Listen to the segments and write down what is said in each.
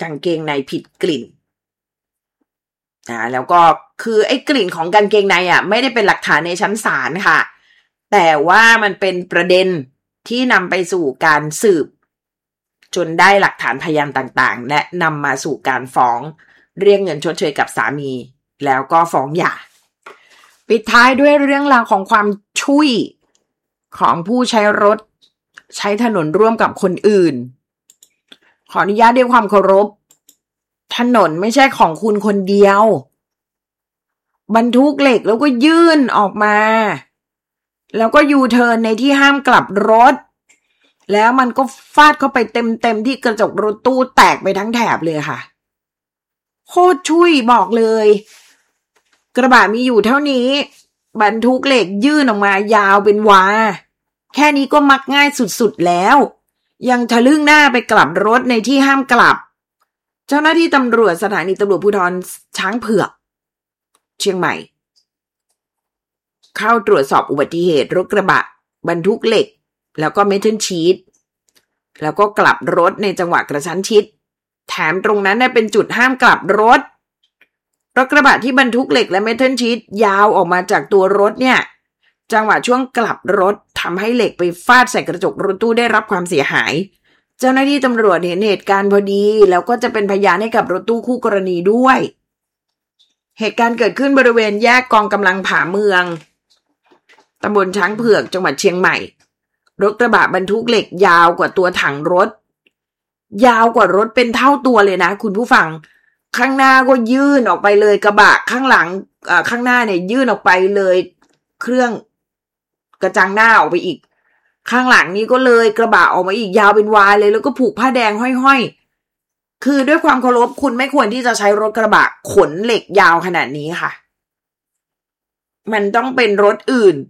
กางเกงในผิดกลิ่นแล้วก็คือไอ้กลิ่นของกางเกงในไม่ได้เป็นหลักฐานในชั้นศาลค่ะแต่ว่ามันเป็นประเด็นที่นำไปสู่การสืบจนได้หลักฐานพยานต่างๆและนำมาสู่การฟ้องเรียกเงินชดเชยกับสามีแล้วก็ฟ้องหย่าปิดท้ายด้วยเรื่องราวของความชุยของผู้ใช้รถใช้ถนนร่วมกับคนอื่นขออนุญาตด้วยความเคารพถนนไม่ใช่ของคุณคนเดียวบรรทุกเหล็กแล้วก็ยื่นออกมาแล้วก็ยูเทิร์นในที่ห้ามกลับรถแล้วมันก็ฟาดเข้าไปเต็มๆที่กระจกรถตู้แตกไปทั้งแถบเลยค่ะโคตรชุยบอกเลยกระบะมีอยู่เท่านี้บรรทุกเหล็กยื่นออกมายาวเป็นวาแค่นี้ก็มักง่ายสุดๆแล้วยังทะลึ่งหน้าไปกลับรถในที่ห้ามกลับเจ้าหน้าที่ตำรวจสถานีตำรวจภูธรช้างเผือกเชียงใหม่เข้าตรวจสอบอุบัติเหตุรถกระบะบรรทุกเหล็กแล้วก็เมทัลชีทแล้วก็กลับรถในจังหวะกระชั้นชิดแถมตรงนั้นเป็นจุดห้ามกลับรถกระบะที่บรรทุกเหล็กและเมทัลชีทยาวออกมาจากตัวรถเนี่ยจังหวะช่วงกลับรถทำให้เหล็กไปฟาดใส่กระจกรถตู้ได้รับความเสียหายเจ้าหน้าที่ตำรวจเห็นเหตุการณ์พอดีแล้วก็จะเป็นพยานให้กับรถตู้คู่กรณีด้วยเหตุการณ์เกิดขึ้นบริเวณแยกกองกำลังผาเมืองตำบลช้างเผือกจังหวัดเชียงใหม่รถกระบะบรรทุกเหล็กยาวกว่าตัวถังรถยาวกว่ารถเป็นเท่าตัวเลยนะคุณผู้ฟังข้างหน้าก็ยื่นออกไปเลยกระบะข้างหลังข้างหน้าเนี่ยยื่นออกไปเลยเครื่องกระจังหน้าออกไปอีกข้างหลังนี้ก็เลยกระบะออกมาอีกยาวเป็นวายเลยแล้วก็ผูกผ้าแดงห้อยๆคือด้วยความเคารพคุณไม่ควรที่จะใช้รถกระบะขนเหล็กยาวขนาดนี้ค่ะมันต้องเป็นรถอื่น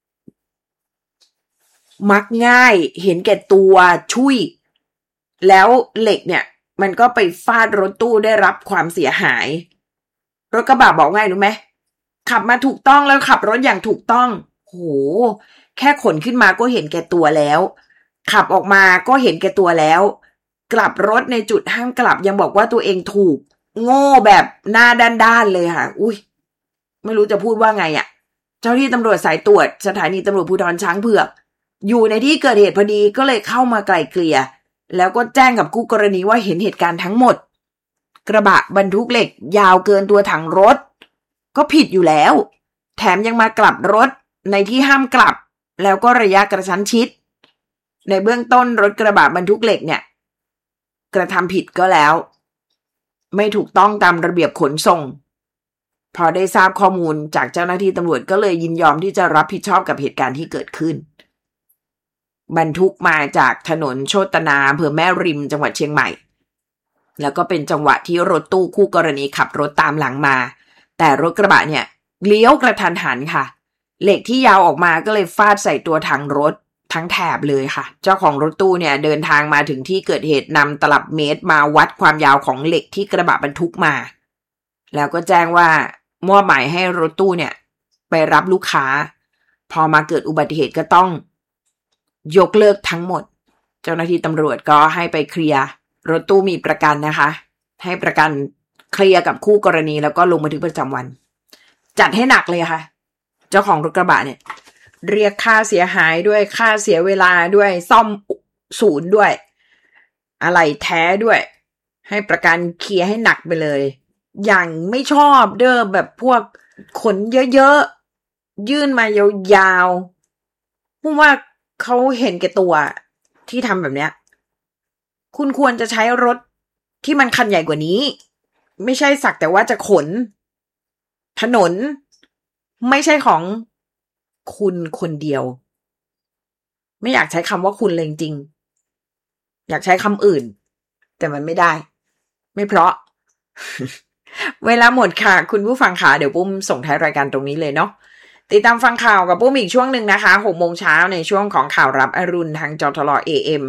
มักง่ายเห็นแก่ตัวชุยแล้วเหล็กเนี่ยมันก็ไปฟาดรถตู้ได้รับความเสียหายรถกระบะบอกไงรู้ไหมขับมาถูกต้องแล้วขับรถอย่างถูกต้องโหแค่ขนขึ้นมาก็เห็นแก่ตัวแล้วขับออกมาก็เห็นแก่ตัวแล้วกลับรถในจุดห้ามกลับยังบอกว่าตัวเองถูกโง่แบบหน้าด้านๆเลยค่ะอุ้ยไม่รู้จะพูดว่าไงเจ้าที่ตำรวจสายตรวจสถานีตำรวจภูธรช้างเผือกอยู่ในที่เกิดเหตุพอดีก็เลยเข้ามาไกล่เกลี่ยแล้วก็แจ้งกับคู่กรณีว่าเห็นเหตุการณ์ทั้งหมดกระบะบรรทุกเหล็กยาวเกินตัวถังรถก็ผิดอยู่แล้วแถมยังมากลับรถในที่ห้ามกลับแล้วก็ระยะกระชั้นชิดในเบื้องต้นรถกระบะบรรทุกเหล็กเนี่ยกระทำผิดก็แล้วไม่ถูกต้องตามระเบียบขนส่งพอได้ทราบข้อมูลจากเจ้าหน้าที่ตำรวจก็เลยยินยอมที่จะรับผิดชอบกับเหตุการณ์ที่เกิดขึ้นบรรทุกมาจากถนนโชตนาอำเภอแม่ริมจังหวัดเชียงใหม่แล้วก็เป็นจังหวะที่รถตู้คู่กรณีขับรถตามหลังมาแต่รถกระบะเนี่ยเลี้ยวกระทันหันค่ะเหล็กที่ยาวออกมาก็เลยฟาดใส่ตัวถังรถทั้งแถบเลยค่ะเจ้าของรถตู้เนี่ยเดินทางมาถึงที่เกิดเหตุนำตลับเมตรมาวัดความยาวของเหล็กที่กระบะบรรทุกมาแล้วก็แจ้งว่ามอบหมายให้รถตู้เนี่ยไปรับลูกค้าพอมาเกิดอุบัติเหตุก็ต้องยกเลิกทั้งหมดเจ้าหน้าที่ตำรวจก็ให้ไปเคลียร์รถตู้มีประกันนะคะให้ประกันเคลียร์กับคู่กรณีแล้วก็ลงบันทึกประจำวันจัดให้หนักเลยค่ะเจ้าของรถกระบะเนี่ยเรียกค่าเสียหายด้วยค่าเสียเวลาด้วยซ่อมศูนย์ด้วยอะไรแท้ด้วยให้ประกันเคลียร์ให้หนักไปเลยอย่างไม่ชอบเด้อแบบพวกขนเยอะๆยื่นมายาวๆพูดว่าเขาเห็นแก่ตัวที่ทำแบบเนี้ยคุณควรจะใช้รถที่มันคันใหญ่กว่านี้ไม่ใช่สักแต่ว่าจะขนถนนไม่ใช่ของคุณคนเดียวไม่อยากใช้คำว่าคุณเลยจริงๆอยากใช้คำอื่นแต่มันไม่ได้ไม่เพราะ เวลาหมดค่ะคุณผู้ฟังค่ะเดี๋ยวปุ้มส่งท้ายรายการตรงนี้เลยเนาะติดตามฟังข่าวกับปุ้มอีกช่วงหนึ่งนะคะ 6 โมงเช้าในช่วงของข่าวรับอรุณทางจทร AM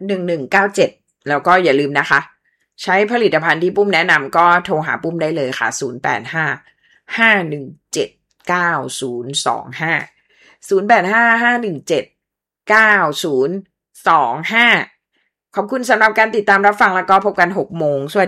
1197แล้วก็อย่าลืมนะคะใช้ผลิตภัณฑ์ที่ปุ้มแนะนำก็โทรหาปุ้มได้เลยค่ะ0855179025 0855179025ขอบคุณสำหรับการติดตามรับฟังแล้วก็พบกัน 6 โมงสวัสดี